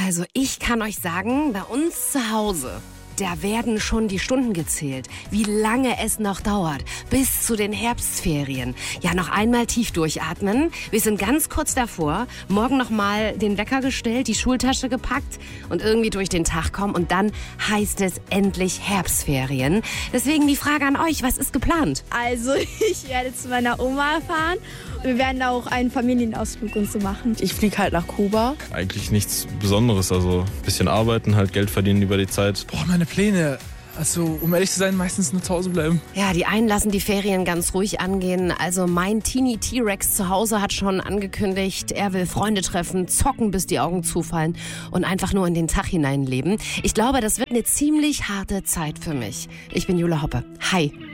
Also ich kann euch sagen, bei uns zu Hause, da werden schon die Stunden gezählt, wie lange es noch dauert, bis zu den Herbstferien. Ja, noch einmal tief durchatmen. Wir sind ganz kurz davor. Morgen noch mal den Wecker gestellt, die Schultasche gepackt und irgendwie durch den Tag kommen. Und dann heißt es endlich Herbstferien. Deswegen die Frage an euch, was ist geplant? Also ich werde zu meiner Oma fahren. Wir werden auch einen Familienausflug und so machen. Ich fliege halt nach Kuba. Eigentlich nichts Besonderes, also ein bisschen arbeiten, halt Geld verdienen über die Zeit. Boah, meine Pläne. Also, um ehrlich zu sein, meistens nur zu Hause bleiben. Ja, die einen lassen die Ferien ganz ruhig angehen. Also mein Teenie T-Rex zu Hause hat schon angekündigt, er will Freunde treffen, zocken, bis die Augen zufallen und einfach nur in den Tag hineinleben. Ich glaube, das wird eine ziemlich harte Zeit für mich. Ich bin Jule Hoppe. Hi.